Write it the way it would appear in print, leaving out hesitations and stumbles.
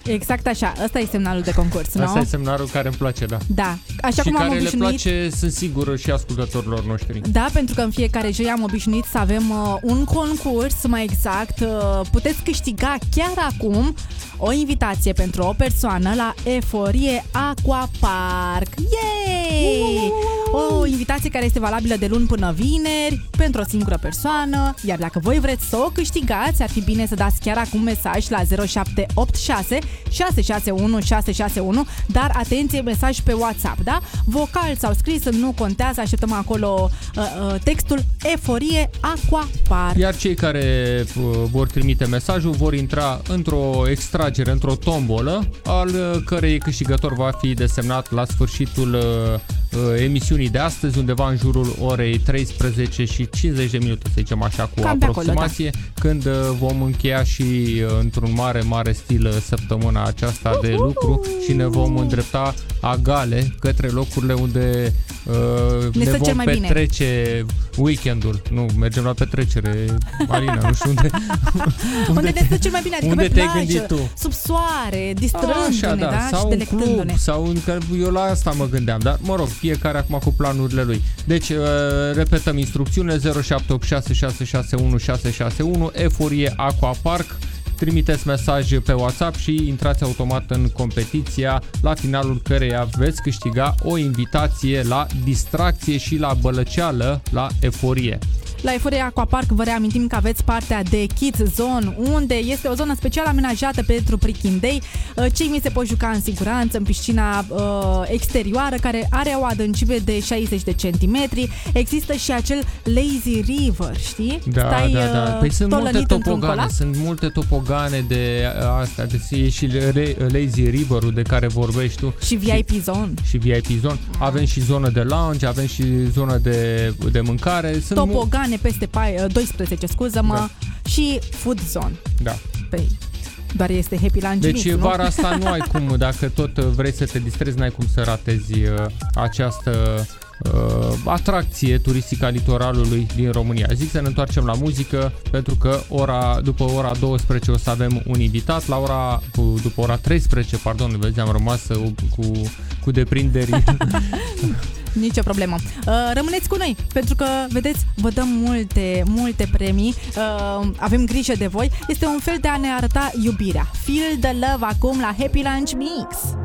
Exact așa, ăsta e semnalul de concurs, nu? Asta e semnalul care îmi place, da. Da, așa și cum am care obișnuit. le place, sunt sigur, și ascultătorilor noștri. Da, pentru că în fiecare joi am obișnuit să avem un concurs, mai exact. Puteți câștiga chiar acum o invitație pentru o persoană la Eforie Aqua Park. Yay! O invitație care este valabilă de luni până vineri pentru o singură persoană. Iar dacă voi vreți să o câștigați, ar fi bine să dați chiar acum mesaj la 0786 661 661. Dar atenție, mesaj pe WhatsApp, da? Vocal sau scris, nu contează, așteptăm acolo textul Eforie Aqua Park. Iar cei care vor trimite mesajul vor intra într-o extragere, într-o tombolă, al cărei câștigător va fi desemnat la sfârșitul emisiunii de astăzi, undeva în jurul orei 13 și 50 de minute, să zicem așa, cu cam aproximație, acolo, da. când vom încheia și într-un mare stil săptămâna aceasta de lucru și ne vom îndrepta agale către locurile unde ne vom petrece weekendul. Nu, mergem la petrecere, Alina, nu știu unde. Unde ne stă cel mai bine, adică unde pe plajă, tu? Sub soare, distrându-ne, da? Sau și delectându-ne. club, sau eu la asta mă gândeam, dar mă rog, fiecare acum cu planurile lui. Deci, repetăm instrucțiunile: 0786 661 661, Eforie Aqua Park. Trimiteți mesaj pe WhatsApp și intrați automat în competiția, la finalul căreia veți câștiga o invitație la distracție și la bălăceală la Eforie. La Eforie Aqua Park vă reamintim că aveți partea de Kids Zone, unde este o zonă special amenajată pentru prichindei. Cei mici se pot juca în siguranță în piscina exterioară, care are o adâncime de 60 de centimetri. Există și acel Lazy River, știi? Da. Păi sunt multe topogane de astea, e și Lazy River-ul de care vorbești tu. Și VIP Zone. Și VIP Zone. Avem și zonă de lounge, avem și zonă de mâncare. Sunt topogane peste 12, scuză-mă, da. Și food zone. Da. Păi, doar este Happy Lunch Deci Mix, vara asta nu ai cum, dacă tot vrei să te distrezi, n-ai cum să ratezi această atracție turistică a litoralului din România. Zic să ne întoarcem la muzică, pentru că după ora 12 o să avem un invitat, după ora 13, pardon, vezi, am rămas cu deprinderi. Nicio problemă. Rămâneți cu noi, pentru că, vedeți, vă dăm multe premii, avem grijă de voi. Este un fel de a ne arăta iubirea. Feel the love acum la Happy Lunch Mix.